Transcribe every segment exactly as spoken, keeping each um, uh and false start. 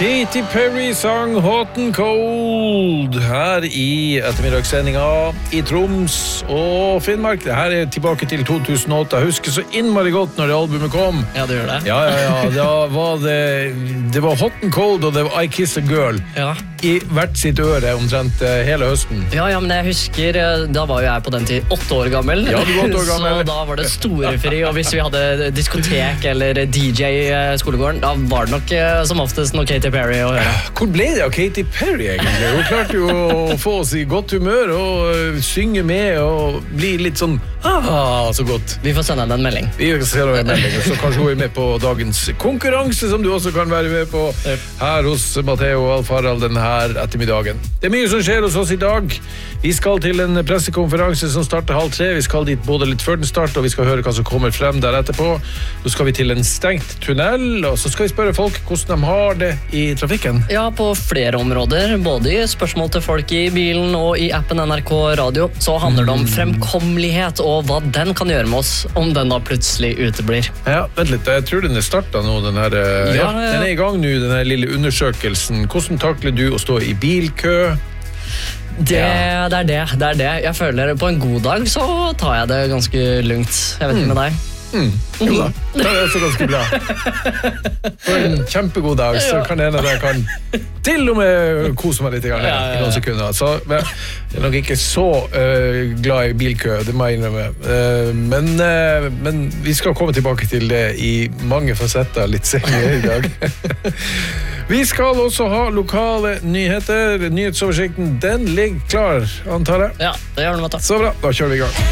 Katy Perry sang Hot and Cold her i ettermiddagssendinga i Troms og Finnmark. Det her er tilbake til to tusen og åtte. Jeg husker så innmari godt når det albumet kom. Ja, det gjør det. Ja, ja, ja. Da var det, det var Hot and Cold, og det var I Kiss a Girl. Ja. I hvert sitt øre omtrent hele høsten. Ja, ja, men jeg husker, da var jo jeg på den tid åtte år gammel. Ja, du var åtte år gammel. Så da var det storefri, og hvis vi hadde diskotek eller D J i skolegården, da var det nok som oftest noe Katy Perry å høre. Hvor ble det av Katy Perry egentlig? Hun klarte jo å få oss i godt humør og synge med og bli litt sånn ah, så godt. Vi får sende henne en melding. Vi sender henne en melding, så kanskje hun er med på dagens konkurranse som du også kan være med på her hos Matteo og Alf Harald denne her ettermiddagen. Det er mye som skjer hos oss i dag. Vi skal til en pressekonferanse som starter halv tre. Vi skal dit både litt før den start, og vi skal høre hva som kommer frem der etterpå. Så skal vi til en stengt tunnel, og så skal vi spørre folk hvordan de har det i trafikken. Ja, på flere områder, både i spørsmål til folk i bilen og i appen N R K Radio, så handler det om fremkommelighet og hva den kan gjøre med oss om den da plutselig uteblir. Ja, vent litt, jeg tror den er startet nå, den her, ja, ja, den er i gang nå, den her lille undersøkelsen. Hvordan takler du å stå i bilkø? Det, ja. det er det, det er det. Jeg føler på en god dag så tar jeg det ganske lugnt. Jeg vet ikke med deg. Mm. Jo da, det er også ganske bra. På en kjempegod dag så kan det hende at jeg kan til og med kose meg litt i noen sekunder. Så jeg er nok ikke så uh, glad i bilkø, det må jeg innrømme. Uh, men, uh, men vi skal komme tilbake til det i mange fasetter litt senere i dag. Vi skal også ha lokale nyheter. Nyhetsoversikten, den ligger klar, antar jeg. Ja, det gjør den, vet du. Så bra, da kjører vi i gang.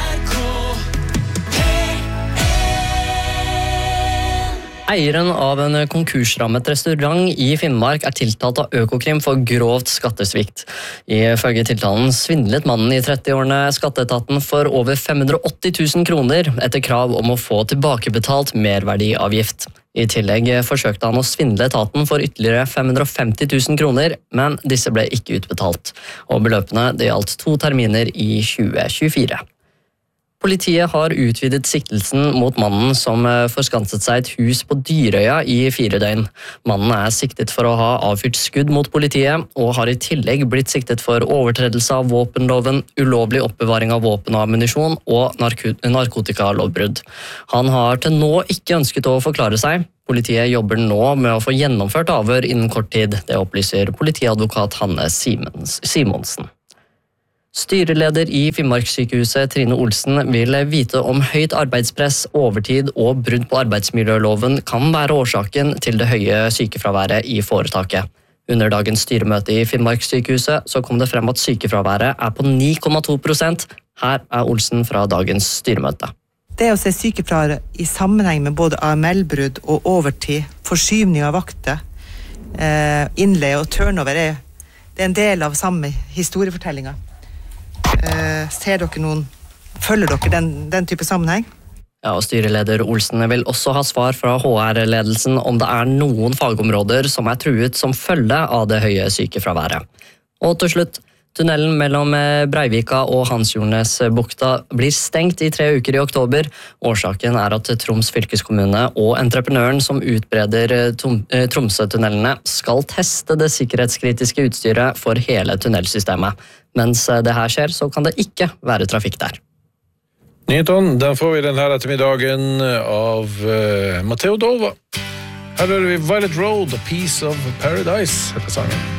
Eieren av en konkursrammet restaurant i Finnmark er tiltalt av Økokrim for grovt skattesvikt. Ifølge tiltalen svindlet mannen i trettiårene skatteetaten for over fem hundre og åtti tusen kroner etter krav om å få tilbakebetalt merverdiavgift. I tillegg forsøkte han å svindle etaten for ytterligere fem hundre og femti tusen kroner, men disse ble ikke utbetalt, og beløpene det gjaldt to terminer i tjue tjuefire. Politiet har utvidet siktelsen mot mannen som forskanset seg et hus på Dyrøya i fire døgn. Mannen er siktet for å ha avfyrt skudd mot politiet, og har i tillegg blitt siktet for overtredelse av våpenloven, ulovlig oppbevaring av våpen og ammunisjon og narko- narkotikalovbrudd. Han har til nå ikke ønsket å forklare seg. Politiet jobber nå med å få gjennomført avhør innen kort tid. Det opplyser politiadvokat Hanne Simonsen. Styreleder i Finnmarkssykehuset Trine Olsen vil vite om høyt arbeidspress, overtid og brudd på arbeidsmiljøloven kan være årsaken til det høye sykefraværet i foretaket. Under dagens styremøte i Finnmarkssykehuset så kom det frem at sykefraværet er på ni komma to prosent. Her er Olsen fra dagens styremøte. Det å se sykefraværet i sammenheng med både A M L-brudd og overtid, forskyvning av vakter, innleie og turnover er, det er en del av samme historiefortellinga. Uh, ser dere noen, følger dere den, den type sammenheng? Ja, og styreleder Olsen vil også ha svar fra H R-ledelsen om det er noen fagområder som er truet som følge av det høye sykefraværet. Og til slutt, tunnelen mellom Breivika og Hansjornesbukta blir stengt i tre uker i oktober. Årsaken er at Troms fylkeskommune og entreprenøren som utbreder Tromsø-tunnelene skal teste det sikkerhetskritiske utstyret for hele tunnelsystemet. Mens det her skjer, så kan det ikke være trafikk der. Nyhetene, den får vi denne ettermiddagen av uh, Matteo Dolva. Her hører vi Violet Road, A Piece of Paradise, heter sangen.